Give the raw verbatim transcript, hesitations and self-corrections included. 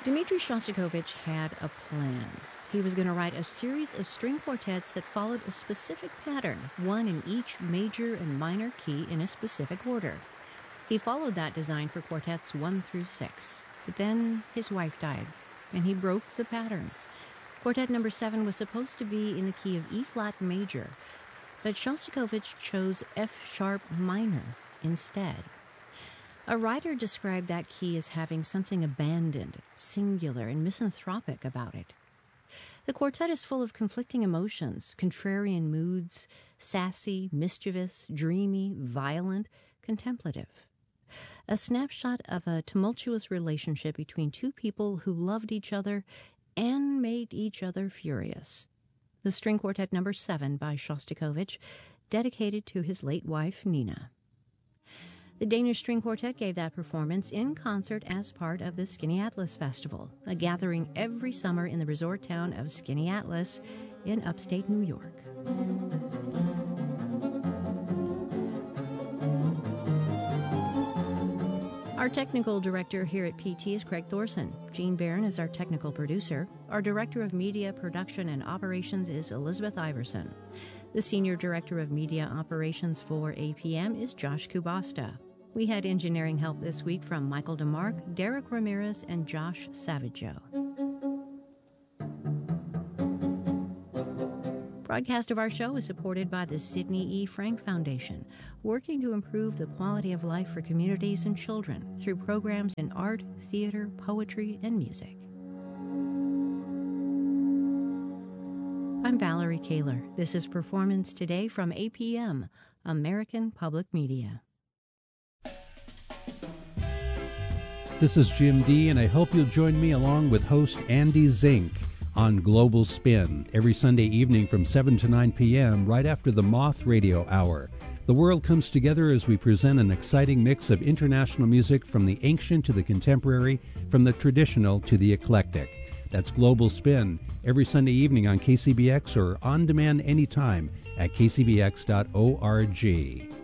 Dmitri Shostakovich had a plan. He was going to write a series of string quartets that followed a specific pattern, one in each major and minor key in a specific order. He followed that design for quartets one through six. But then his wife died, and he broke the pattern. Quartet number seven was supposed to be in the key of E-flat major, but Shostakovich chose F-sharp minor instead. A writer described that key as having something abandoned, singular, and misanthropic about it. The quartet is full of conflicting emotions, contrarian moods, sassy, mischievous, dreamy, violent, contemplative. A snapshot of a tumultuous relationship between two people who loved each other and made each other furious. The String Quartet number seven by Shostakovich, dedicated to his late wife, Nina. The Danish String Quartet gave that performance in concert as part of the Skaneateles Festival, a gathering every summer in the resort town of Skaneateles in upstate New York. Our technical director here at P T is Craig Thorson. Gene Barron is our technical producer. Our director of media production and operations is Elizabeth Iverson. The senior director of media operations for A P M is Josh Kubasta. We had engineering help this week from Michael DeMarc, Derek Ramirez, and Josh Savageau. Broadcast of our show is supported by the Sidney E. Frank Foundation, working to improve the quality of life for communities and children through programs in art, theater, poetry, and music. I'm Valerie Kaler. This is Performance Today from A P M, American Public Media. This is Jim D., and I hope you'll join me along with host Andy Zink on Global Spin every Sunday evening from seven to nine p.m. right after the Moth Radio Hour. The world comes together as we present an exciting mix of international music from the ancient to the contemporary, from the traditional to the eclectic. That's Global Spin every Sunday evening on K C B X or on demand anytime at k c b x dot org.